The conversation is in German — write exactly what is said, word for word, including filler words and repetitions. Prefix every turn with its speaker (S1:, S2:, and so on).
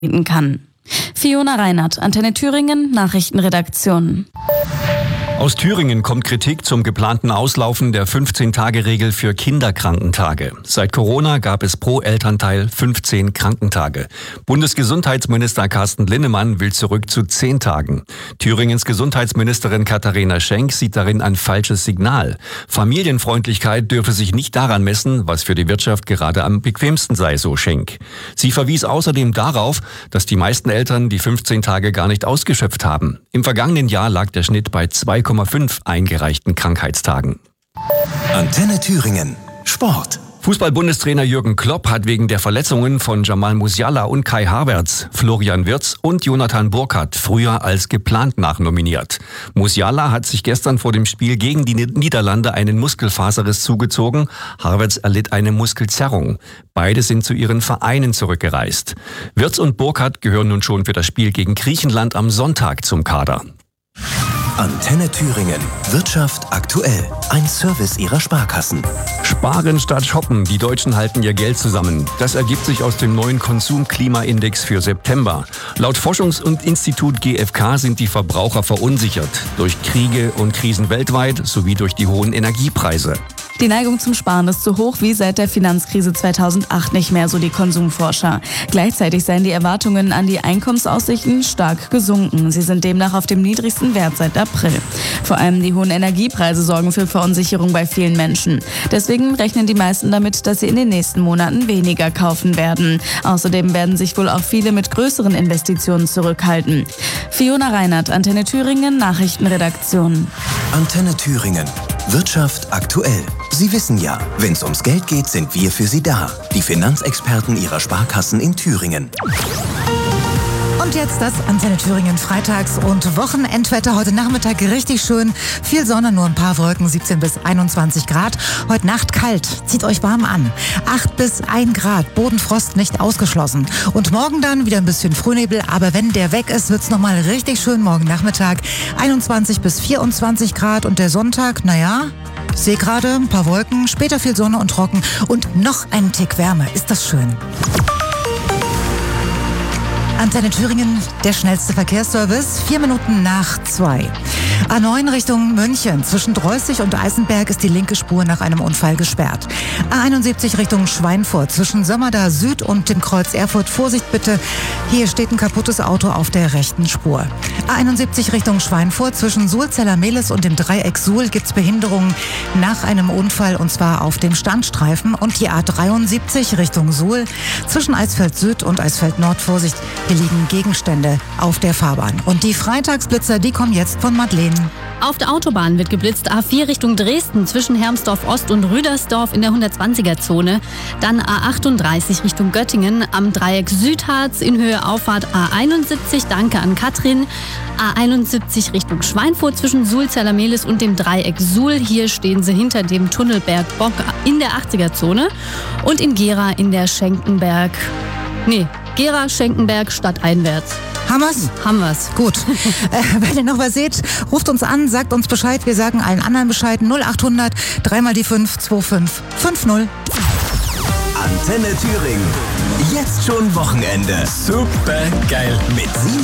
S1: bieten kann. Fiona Reinert, Antenne Thüringen, Nachrichtenredaktion.
S2: Aus Thüringen kommt Kritik zum geplanten Auslaufen der fünfzehn-Tage-Regel für Kinderkrankentage. Seit Corona gab es pro Elternteil fünfzehn Krankentage. Bundesgesundheitsminister Carsten Linnemann will zurück zu zehn Tagen. Thüringens Gesundheitsministerin Katharina Schenk sieht darin ein falsches Signal. Familienfreundlichkeit dürfe sich nicht daran messen, was für die Wirtschaft gerade am bequemsten sei, so Schenk. Sie verwies außerdem darauf, dass die meisten Eltern die fünfzehn Tage gar nicht ausgeschöpft haben. Im vergangenen Jahr lag der Schnitt bei zwei Komma fünf eingereichten Krankheitstagen.
S3: Antenne Thüringen. Sport.
S2: Fußball-Bundestrainer Jürgen Klopp hat wegen der Verletzungen von Jamal Musiala und Kai Havertz Florian Wirtz und Jonathan Burkhardt früher als geplant nachnominiert. Musiala hat sich gestern vor dem Spiel gegen die Niederlande einen Muskelfaserriss zugezogen. Havertz erlitt eine Muskelzerrung. Beide sind zu ihren Vereinen zurückgereist. Wirtz und Burkhardt gehören nun schon für das Spiel gegen Griechenland am Sonntag zum Kader.
S3: Antenne Thüringen. Wirtschaft aktuell. Ein Service ihrer Sparkassen.
S2: Sparen statt shoppen. Die Deutschen halten ihr Geld zusammen. Das ergibt sich aus dem neuen Konsumklimaindex für September. Laut Forschungsinstitut G f K sind die Verbraucher verunsichert. Durch Kriege und Krisen weltweit sowie durch die hohen Energiepreise.
S1: Die Neigung zum Sparen ist so hoch wie seit der Finanzkrise zweitausendacht nicht mehr, so die Konsumforscher. Gleichzeitig seien die Erwartungen an die Einkommensaussichten stark gesunken. Sie sind demnach auf dem niedrigsten Wert seit April. Vor allem die hohen Energiepreise sorgen für Verunsicherung bei vielen Menschen. Deswegen rechnen die meisten damit, dass sie in den nächsten Monaten weniger kaufen werden. Außerdem werden sich wohl auch viele mit größeren Investitionen zurückhalten. Fiona Reinert, Antenne Thüringen, Nachrichtenredaktion.
S3: Antenne Thüringen. Wirtschaft aktuell. Sie wissen ja, wenn es ums Geld geht, sind wir für Sie da. Die Finanzexperten Ihrer Sparkassen in Thüringen.
S4: Und jetzt das Antenne Thüringen Freitags- und Wochenendwetter. Heute Nachmittag richtig schön. Viel Sonne, nur ein paar Wolken, siebzehn bis einundzwanzig Grad. Heute Nacht kalt. Zieht euch warm an. acht bis ein Grad. Bodenfrost nicht ausgeschlossen. Und morgen dann wieder ein bisschen Frühnebel. Aber wenn der weg ist, wird's nochmal richtig schön. Morgen Nachmittag einundzwanzig bis vierundzwanzig Grad. Und der Sonntag, naja, ich sehe gerade ein paar Wolken. Später viel Sonne und trocken. Und noch einen Tick Wärme. Ist das schön. Antenne Thüringen, der schnellste Verkehrsservice, vier Minuten nach zwei. A neun Richtung München. Zwischen Dreußig und Eisenberg ist die linke Spur nach einem Unfall gesperrt. A einundsiebzig Richtung Schweinfurt. Zwischen Sömmerda Süd und dem Kreuz Erfurt. Vorsicht bitte, hier steht ein kaputtes Auto auf der rechten Spur. A einundsiebzig Richtung Schweinfurt. Zwischen Suhl-Zellermehlis und dem Dreieck Suhl gibt es Behinderungen nach einem Unfall, und zwar auf dem Standstreifen. Und die A dreiundsiebzig Richtung Suhl. Zwischen Eisfeld Süd und Eisfeld Nord. Vorsicht, hier liegen Gegenstände auf der Fahrbahn. Und die Freitagsblitzer, die kommen jetzt von Madeleine.
S5: Auf der Autobahn wird geblitzt. A vier Richtung Dresden zwischen Hermsdorf Ost und Rüdersdorf in der hundertzwanziger-Zone. Dann A achtunddreißig Richtung Göttingen am Dreieck Südharz in Höhe Auffahrt A einundsiebzig. Danke an Katrin. A einundsiebzig Richtung Schweinfurt zwischen Suhl-Zellermehlis und dem Dreieck Suhl. Hier stehen sie hinter dem Tunnelberg Bock in der achtziger-Zone. Und in Gera in der Schenkenberg... Nee, Gera, Schenkenberg, stadteinwärts.
S4: Haben wir's?
S5: Haben wir's.
S4: Gut. äh, wenn ihr noch was seht, ruft uns an, sagt uns Bescheid. Wir sagen allen anderen Bescheid. null achthundert, drei mal die fünf, zwei fünf fünf null.
S3: Antenne Thüringen. Jetzt schon Wochenende.
S2: Super geil.
S3: Mit Sina.